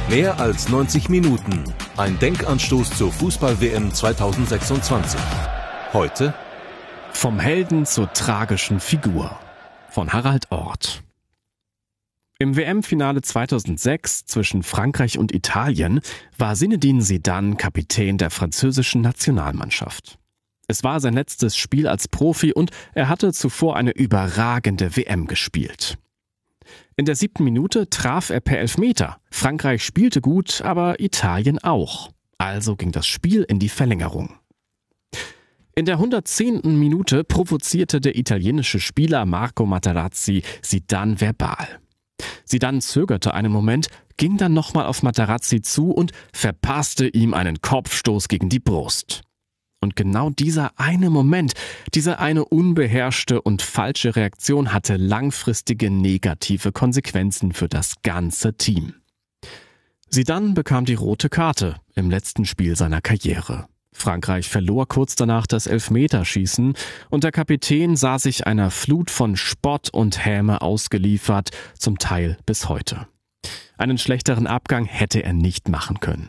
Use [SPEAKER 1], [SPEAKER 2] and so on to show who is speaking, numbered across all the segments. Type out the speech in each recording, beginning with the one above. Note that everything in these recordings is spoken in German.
[SPEAKER 1] Mehr als 90 Minuten. Ein Denkanstoß zur Fußball-WM 2026. Heute:
[SPEAKER 2] Vom Helden zur tragischen Figur von Harald Orth. Im WM-Finale 2006 zwischen Frankreich und Italien war Zinedine Zidane Kapitän der französischen Nationalmannschaft. Es war sein letztes Spiel als Profi und er hatte zuvor eine überragende WM gespielt. In der 7. Minute traf er per Elfmeter. Frankreich spielte gut, aber Italien auch. Also ging das Spiel in die Verlängerung. In der 110. Minute provozierte der italienische Spieler Marco Materazzi Zidane verbal. Zidane zögerte einen Moment, ging dann nochmal auf Materazzi zu und verpasste ihm einen Kopfstoß gegen die Brust. Und genau dieser eine Moment, diese eine unbeherrschte und falsche Reaktion hatte langfristige negative Konsequenzen für das ganze Team. Zidane bekam die rote Karte im letzten Spiel seiner Karriere. Frankreich verlor kurz danach das Elfmeterschießen und der Kapitän sah sich einer Flut von Spott und Häme ausgeliefert, zum Teil bis heute. Einen schlechteren Abgang hätte er nicht machen können.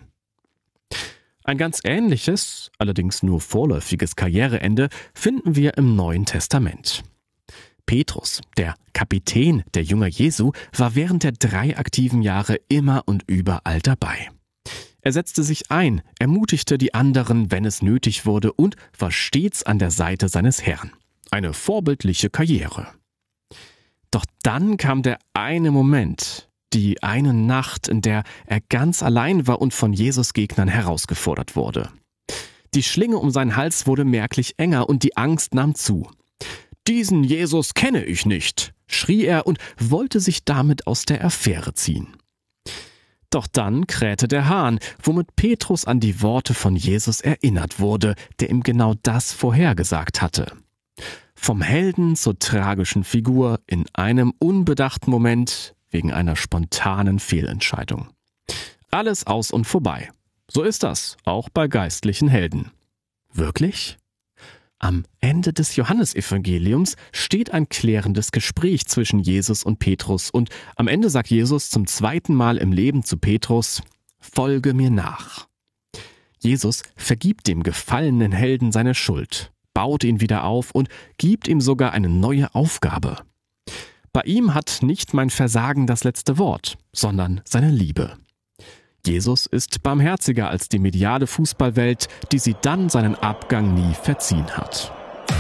[SPEAKER 2] Ein ganz ähnliches, allerdings nur vorläufiges Karriereende finden wir im Neuen Testament. Petrus, der Kapitän der Jünger Jesu, war während der 3 aktiven Jahre immer und überall dabei. Er setzte sich ein, ermutigte die anderen, wenn es nötig wurde, und war stets an der Seite seines Herrn. Eine vorbildliche Karriere. Doch dann kam der eine Moment, die eine Nacht, in der er ganz allein war und von Jesus Gegnern herausgefordert wurde. Die Schlinge um seinen Hals wurde merklich enger und die Angst nahm zu. »Diesen Jesus kenne ich nicht«, schrie er und wollte sich damit aus der Affäre ziehen. Doch dann krähte der Hahn, womit Petrus an die Worte von Jesus erinnert wurde, der ihm genau das vorhergesagt hatte. Vom Helden zur tragischen Figur in einem unbedachten Moment wegen einer spontanen Fehlentscheidung. Alles aus und vorbei. So ist das, auch bei geistlichen Helden. Wirklich? Am Ende des Johannesevangeliums steht ein klärendes Gespräch zwischen Jesus und Petrus und am Ende sagt Jesus zum 2. Mal im Leben zu Petrus: Folge mir nach. Jesus vergibt dem gefallenen Helden seine Schuld, baut ihn wieder auf und gibt ihm sogar eine neue Aufgabe. Bei ihm hat nicht mein Versagen das letzte Wort, sondern seine Liebe. Jesus ist barmherziger als die mediale Fußballwelt, die sie dann seinen Abgang nie verziehen hat.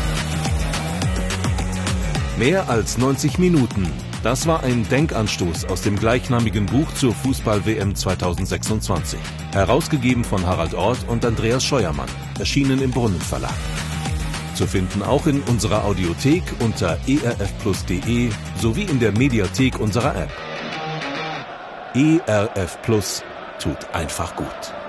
[SPEAKER 1] Mehr als 90 Minuten. Das war ein Denkanstoß aus dem gleichnamigen Buch zur Fußball-WM 2026. Herausgegeben von Harald Orth und Andreas Scheuermann. Erschienen im Brunnen-Verlag. Zu finden auch in unserer Audiothek unter erfplus.de sowie in der Mediathek unserer App. ERF Plus tut einfach gut.